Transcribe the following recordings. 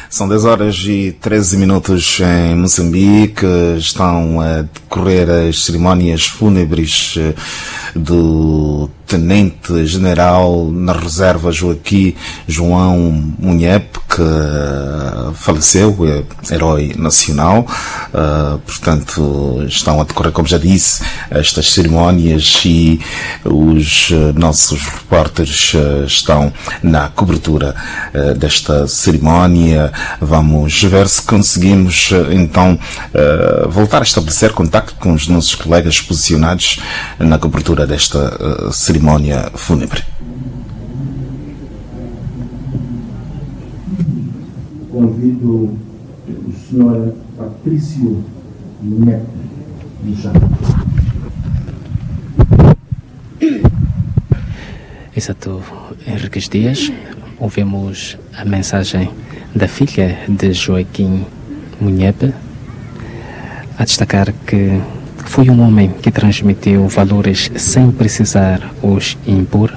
São 10 horas e 13 minutos em Moçambique. Estão a decorrer as cerimónias fúnebres do Tenente-General na Reserva Joaquim João Munhep, que faleceu, herói nacional. Portanto, estão a decorrer, como já disse, estas cerimónias e os nossos repórteres estão na cobertura desta cerimónia. Vamos ver se conseguimos então voltar a estabelecer contacto com os nossos colegas posicionados na cobertura desta cerimónia fúnebre. Convido o Sr. Patrício Neto Michel. Exato, Henriques Dias. Ouvimos a mensagem da filha de Joaquim Munhep, a destacar que foi um homem que transmitiu valores sem precisar os impor.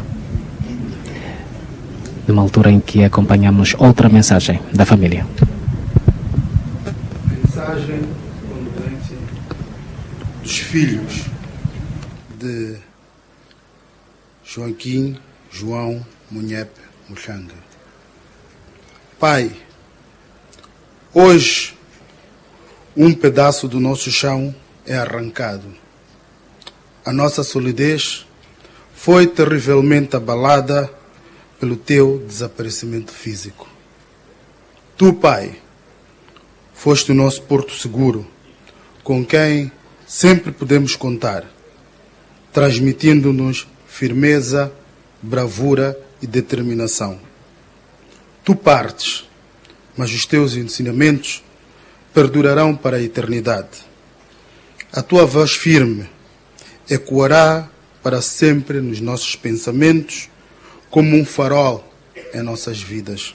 Numa altura em que acompanhamos outra mensagem da família. Mensagem de condolência dos filhos de Joaquim João Munhep Muxanga. Pai, hoje um pedaço do nosso chão é arrancado. A nossa solidez foi terrivelmente abalada pelo teu desaparecimento físico. Tu, Pai, foste o nosso porto seguro, com quem sempre podemos contar, transmitindo-nos firmeza, bravura e determinação. Tu partes, mas os teus ensinamentos perdurarão para a eternidade. A tua voz firme ecoará para sempre nos nossos pensamentos, como um farol em nossas vidas.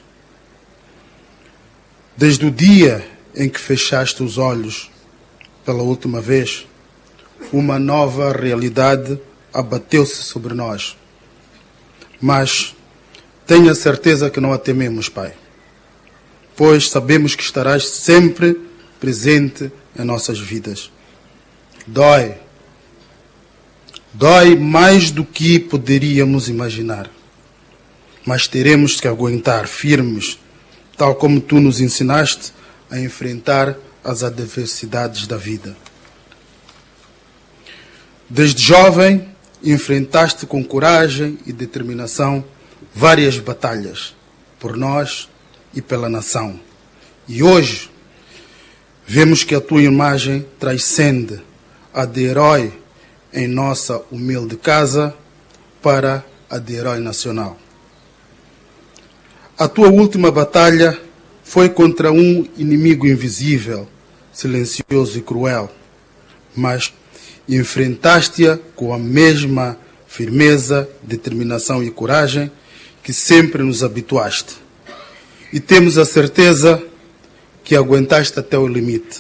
Desde o dia em que fechaste os olhos pela última vez, uma nova realidade abateu-se sobre nós. Mas tenha certeza que não a tememos, Pai, pois sabemos que estarás sempre presente em nossas vidas. Dói mais do que poderíamos imaginar. Mas teremos que aguentar firmes, tal como tu nos ensinaste a enfrentar as adversidades da vida. Desde jovem, enfrentaste com coragem e determinação várias batalhas, por nós e pela nação. E hoje, vemos que a tua imagem transcende a de herói em nossa humilde casa para a de herói nacional. A tua última batalha foi contra um inimigo invisível, silencioso e cruel, mas enfrentaste-a com a mesma firmeza, determinação e coragem que sempre nos habituaste. E temos a certeza que aguentaste até o limite.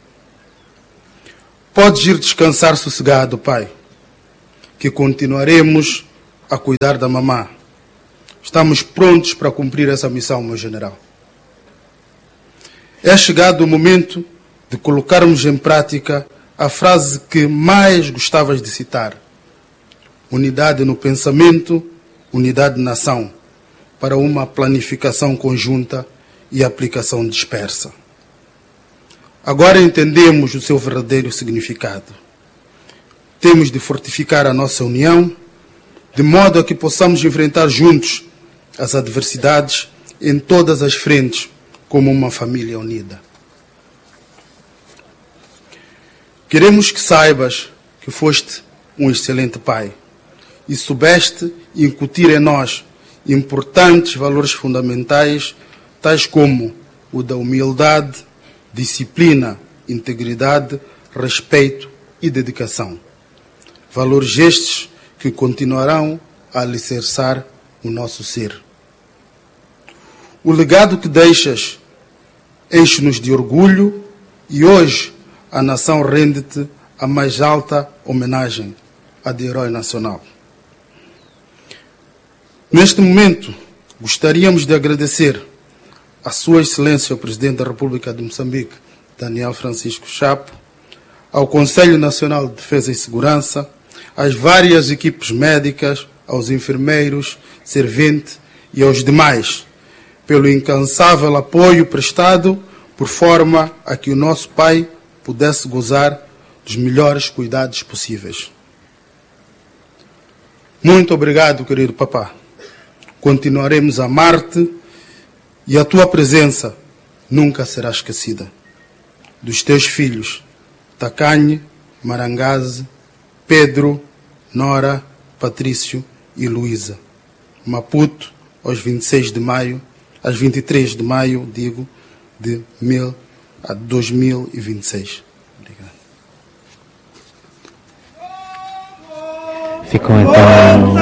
Podes ir descansar sossegado, Pai, que continuaremos a cuidar da mamã. Estamos prontos para cumprir essa missão, meu general. É chegado o momento de colocarmos em prática a frase que mais gostavas de citar. Unidade no pensamento, unidade na ação, para uma planificação conjunta e aplicação dispersa. Agora entendemos o seu verdadeiro significado. Temos de fortificar a nossa união, de modo a que possamos enfrentar juntos as adversidades em todas as frentes, como uma família unida. Queremos que saibas que foste um excelente pai e soubeste incutir em nós importantes valores fundamentais, tais como o da humildade, disciplina, integridade, respeito e dedicação. Valores estes que continuarão a alicerçar o nosso ser. O legado que deixas enche-nos de orgulho e hoje a nação rende-te a mais alta homenagem, a de herói nacional. Neste momento, gostaríamos de agradecer a Sua Excelência o Presidente da República de Moçambique, Daniel Francisco Chapo, ao Conselho Nacional de Defesa e Segurança, às várias equipes médicas, aos enfermeiros, serventes e aos demais, pelo incansável apoio prestado por forma a que o nosso pai pudesse gozar dos melhores cuidados possíveis. Muito obrigado, querido papá. Continuaremos a amar-te e a tua presença nunca será esquecida. Dos teus filhos, Tacanhe, Marangaze, Pedro, Nora, Patrício e Luísa. Maputo, aos 23 de maio, de 2026. Obrigado. Ficou então